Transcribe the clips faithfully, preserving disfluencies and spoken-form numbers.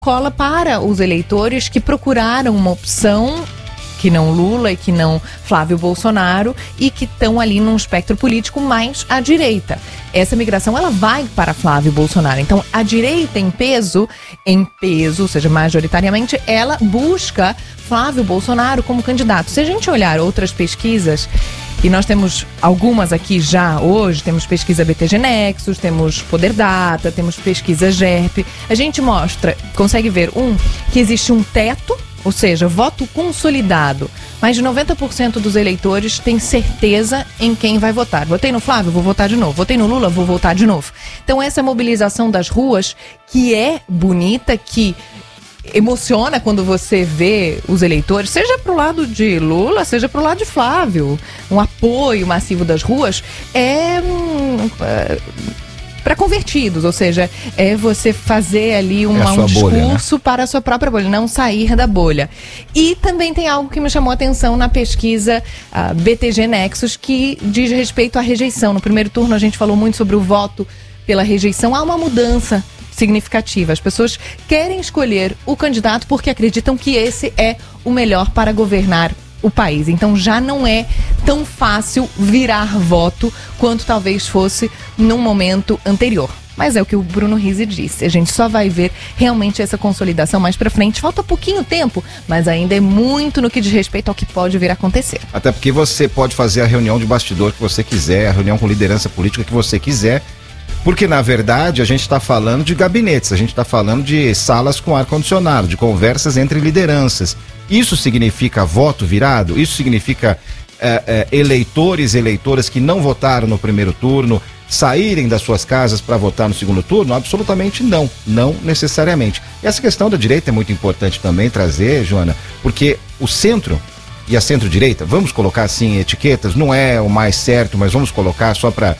cola para os eleitores que procuraram uma opção que não Lula e que não Flávio Bolsonaro e que estão ali num espectro político mais à direita. Essa migração, ela vai para Flávio Bolsonaro. Então, a direita em peso, em peso, ou seja, majoritariamente, ela busca Flávio Bolsonaro como candidato. Se a gente olhar outras pesquisas, e nós temos algumas aqui já hoje, temos pesquisa B T G Nexus, temos Poder Data, temos pesquisa G E R P, a gente mostra, consegue ver, um, que existe um teto, ou seja, voto consolidado. Mais de noventa por cento dos eleitores têm certeza em quem vai votar. Votei no Flávio, vou votar de novo. Votei no Lula, vou votar de novo. Então essa mobilização das ruas, que é bonita, que emociona quando você vê os eleitores, seja pro lado de Lula, seja pro lado de Flávio, um apoio massivo das ruas, é... Hum, é para convertidos, ou seja, é você fazer ali uma, é um discurso bolha, né? Para a sua própria bolha, não sair da bolha. E também tem algo que me chamou a atenção na pesquisa uh, B T G Nexus, que diz respeito à rejeição. No primeiro turno a gente falou muito sobre o voto pela rejeição. Há uma mudança significativa. As pessoas querem escolher o candidato porque acreditam que esse é o melhor para governar o país. Então já não é tão fácil virar voto quanto talvez fosse num momento anterior. Mas é o que o Bruno Rizzi disse. A gente só vai ver realmente essa consolidação mais pra frente. Falta pouquinho tempo, mas ainda é muito no que diz respeito ao que pode vir a acontecer. Até porque você pode fazer a reunião de bastidor que você quiser, a reunião com liderança política que você quiser, porque na verdade a gente está falando de gabinetes, a gente está falando de salas com ar-condicionado, de conversas entre lideranças. Isso significa voto virado? Isso significa é, é, eleitores e eleitoras que não votaram no primeiro turno saírem das suas casas para votar no segundo turno? Absolutamente não, não necessariamente. E essa questão da direita é muito importante também trazer, Joana, porque o centro e a centro-direita, vamos colocar assim etiquetas, não é o mais certo, mas vamos colocar só para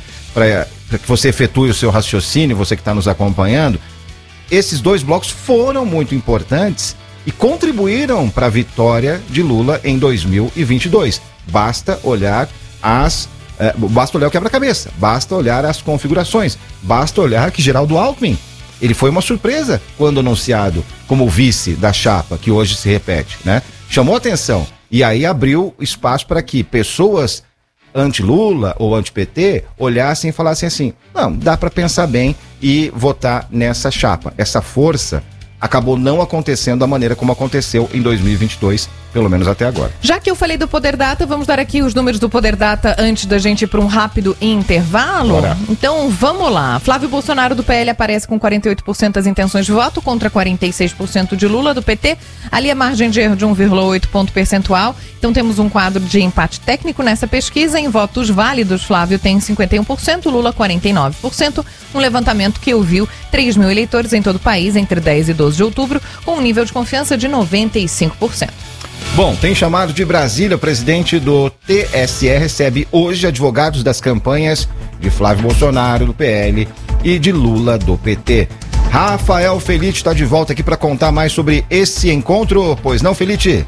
que você efetue o seu raciocínio, você que está nos acompanhando. Esses dois blocos foram muito importantes e contribuíram para a vitória de Lula em dois mil e vinte e dois. Basta olhar as, eh, basta olhar o quebra-cabeça, basta olhar as configurações, basta olhar que Geraldo Alckmin, ele foi uma surpresa quando anunciado como vice da chapa, que hoje se repete, né? Chamou atenção e aí abriu espaço para que pessoas anti-Lula ou anti-P T olhassem e falassem assim, não, dá para pensar bem e votar nessa chapa. Essa força acabou não acontecendo da maneira como aconteceu em dois mil e vinte e dois, pelo menos até agora. Já que eu falei do Poder Data, vamos dar aqui os números do Poder Data antes da gente ir para um rápido intervalo? Bora. Então vamos lá. Flávio Bolsonaro do P L aparece com quarenta e oito por cento das intenções de voto contra quarenta e seis por cento de Lula do P T. Ali a margem de erro de um vírgula oito ponto percentual. Então temos um quadro de empate técnico nessa pesquisa. Em votos válidos, Flávio tem cinquenta e um por cento, Lula quarenta e nove por cento. Um levantamento que ouviu três mil eleitores em todo o país entre dez e doze de outubro, com um nível de confiança de noventa e cinco por cento. Bom, tem chamado de Brasília. O presidente do T S E recebe hoje advogados das campanhas de Flávio Bolsonaro, do P L, e de Lula, do P T. Rafael Felite está de volta aqui para contar mais sobre esse encontro. Pois não, Felite?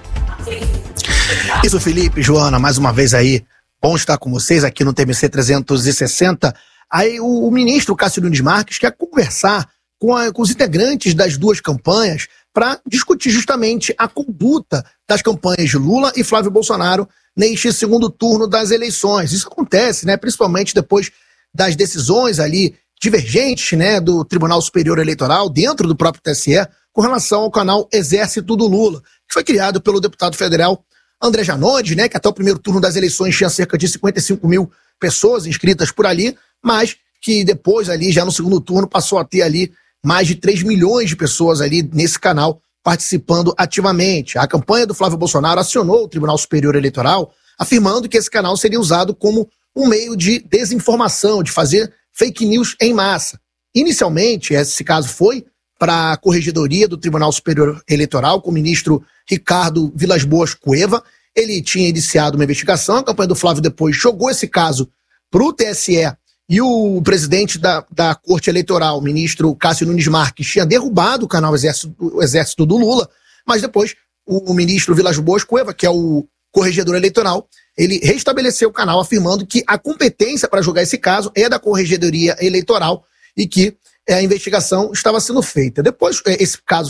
Isso, Felipe, Joana, mais uma vez aí, bom estar com vocês aqui no T M C trezentos e sessenta. Aí o, o ministro Cássio Nunes Marques quer conversar com, a, com os integrantes das duas campanhas para discutir justamente a conduta das campanhas de Lula e Flávio Bolsonaro neste segundo turno das eleições. Isso acontece, né, principalmente depois das decisões ali divergentes, né, do Tribunal Superior Eleitoral dentro do próprio T S E com relação ao canal Exército do Lula, que foi criado pelo deputado federal André Janones, né, que até o primeiro turno das eleições tinha cerca de cinquenta e cinco mil pessoas inscritas por ali, mas que depois ali, já no segundo turno, passou a ter ali mais de três milhões de pessoas ali nesse canal participando ativamente. A campanha do Flávio Bolsonaro acionou o Tribunal Superior Eleitoral, afirmando que esse canal seria usado como um meio de desinformação, de fazer fake news em massa. Inicialmente, esse caso foi para a Corregedoria do Tribunal Superior Eleitoral, com o ministro Ricardo Vilas Boas Cueva. Ele tinha iniciado uma investigação, a campanha do Flávio depois jogou esse caso para o T S E, e o presidente da, da Corte Eleitoral, o ministro Cássio Nunes Marques, tinha derrubado o canal Exército, o Exército do Lula, mas depois o, o ministro Vilas Boas Cueva, que é o corregedor eleitoral, ele restabeleceu o canal, afirmando que a competência para julgar esse caso é da Corregedoria Eleitoral e que a investigação estava sendo feita. Depois, esse caso